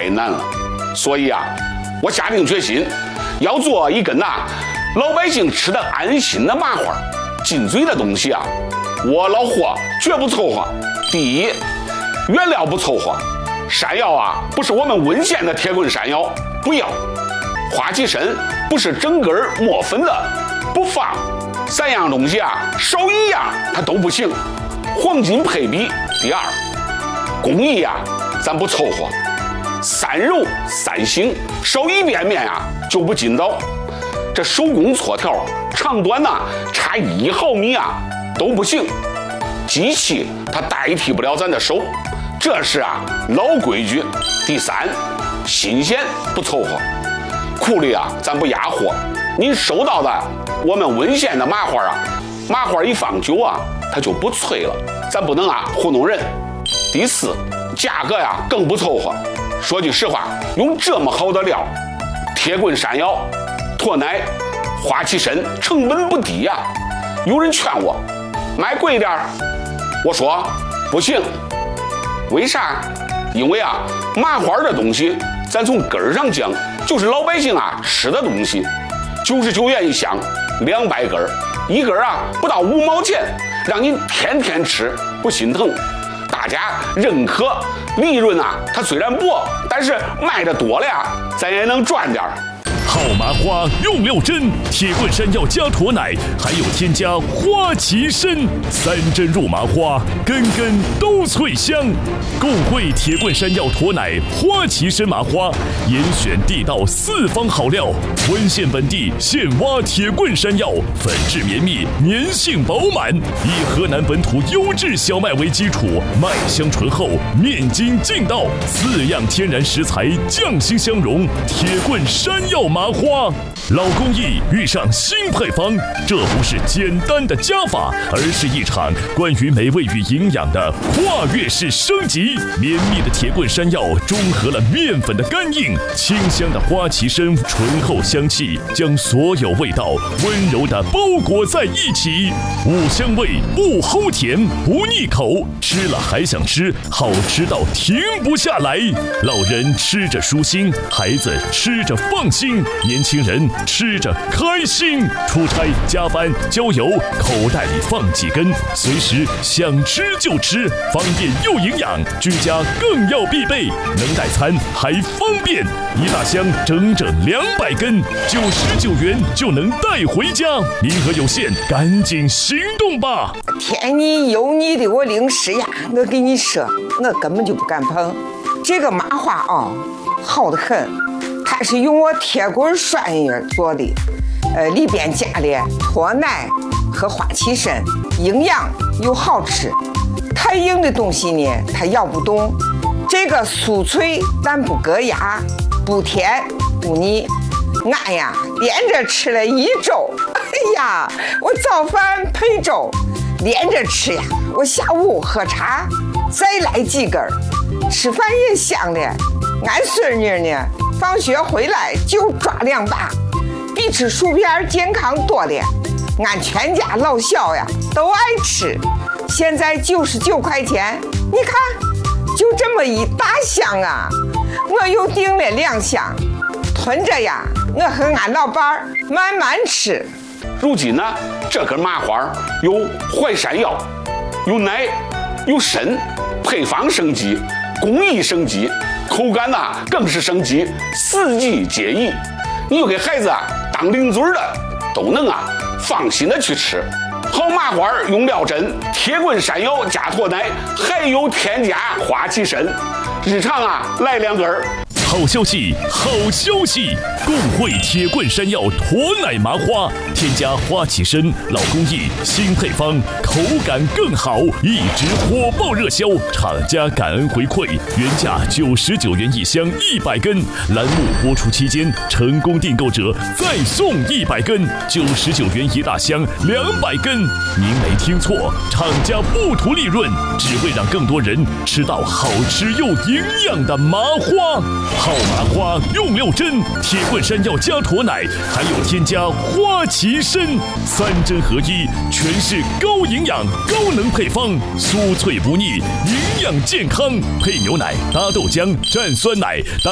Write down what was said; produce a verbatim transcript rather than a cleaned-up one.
太难了。所以啊，我下定决心要做一根呐、啊、老百姓吃的安心的麻花。进嘴的东西啊，我老霍绝不凑合。第一，原料不凑合，山药啊不是我们温县的铁棍山药，不要；花旗参不是整根磨粉的，不放。三样东西啊，少一样它都不行。黄金配比。第二，工艺啊，咱不凑合，三揉三醒，少一遍面啊就不筋道。这手工搓条长短呐、啊、差一毫米啊都不行，机器它代替不了咱的手，这是啊老规矩。第三，新鲜不凑合，库里啊咱不压货，您收到的我们温县的麻花啊，麻花一放久啊它就不脆了，咱不能啊糊弄人。第四，价格呀更不凑合，说句实话，用这么好的料，铁棍山药、驼奶、花旗参成本不低呀、啊。有人劝我买贵点儿，我说不行。为啥？因为啊，麻花的东西，咱从根儿上讲，就是老百姓啊吃的东西。九十九元一箱，两百根儿，一根儿啊不到五毛钱，让您天天吃，不心疼。大家认可，利润啊，它虽然薄，但是卖的多了呀，咱也能赚点儿。 好麻花用六针，铁棍山药加驼奶，还有添加花旗参，三针入麻花，根根都脆香。共汇铁棍山药驼奶、花旗参麻花，严选地道四方好料，温县本地现挖铁棍山药，粉质绵密，粘性饱满，以河南本土优质小麦为基础，麦香醇厚，面筋劲道，四样天然食材匠心相融，铁棍山药麻花。老工艺遇上新配方，这不是简单的加法，而是一场关于美味与营养的跨越式升级。绵密的铁棍山药中和了面粉的干硬，清香的花旗参醇厚香气将所有味道温柔地包裹在一起，五香味不齁甜不腻口，吃了还想吃，好吃到停不下来。老人吃着舒心，孩子吃着放心，年轻人吃着开心。出差加班郊游，口袋里放几根，随时想吃就吃，方便又营养，居家更要必备，能带餐还方便。一大箱整整两百根，九十九元就能带回家，名额有限，赶紧行动吧！ 天你有你的我零食呀，我跟你说，我根本就不敢碰这个麻花啊，好得很。它是用我铁棍栓叶做的，呃，里边加了驼奶和花旗参，营养又好吃。太硬的东西呢，它咬不动。这个酥脆但不硌牙，不甜不腻。俺呀，连着吃了一周。哎呀，我早饭配粥，连着吃呀。我下午喝茶，再来几根，吃饭也香了。俺孙女呢？放学回来就抓两把，比吃薯片健康多了。俺全家老小呀都爱吃。现在九十九块钱，你看，就这么一大箱啊！我又订了两箱，囤着呀，我和俺老伴儿慢慢吃。 如今呢，这根麻花有淮山药，有奶，有参，配方升级，工艺升级。口感呐、啊、更是升级，四季皆宜。你就给孩子啊当零嘴的，都能啊放心的去吃。好麻花用料真，铁棍山药加驼奶，还有添加花旗参。日常啊来两根儿。 好消息，好消息！共汇铁棍山药驼奶麻花，添加花旗参，老工艺，新配方，口感更好，一直火爆热销。厂家感恩回馈，原价九十九元一箱一百根，栏目播出期间成功订购者再送一百根，九十九元一大箱两百根。您没听错，厂家不图利润，只为让更多人吃到好吃又营养的麻花。好麻花用六针，铁棍山药加驼奶，还有添加花旗参，三针合一，全是高营养、高能配方，酥脆不腻，营养健康。配牛奶、搭豆浆、蘸酸奶。搭